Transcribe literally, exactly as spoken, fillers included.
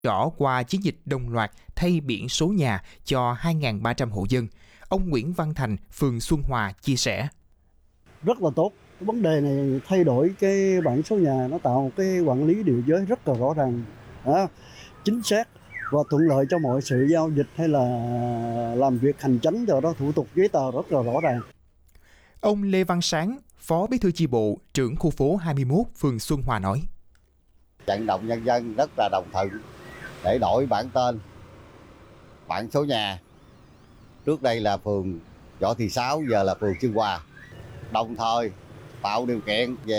rõ qua chiến dịch đồng loạt thay biển số nhà cho hai nghìn ba trăm hộ dân. Ông Nguyễn Văn Thành, phường Xuân Hòa chia sẻ. Rất là tốt. Cái vấn đề này thay đổi cái bản số nhà nó tạo một cái quản lý địa giới rất là rõ ràng, đó, chính xác và thuận lợi cho mọi sự giao dịch hay là làm việc hành chánh, rồi đó thủ tục giấy tờ rất là rõ ràng. Ông Lê Văn Sáng, Phó Bí thư chi bộ, trưởng khu phố hai mươi mốt, phường Xuân Hòa nói. Vận động nhân dân rất là đồng thuận để đổi bản tên, bản số nhà. Trước đây là phường Võ Thị Sáu, giờ là phường Xuân Hòa. Đồng thời tạo điều kiện về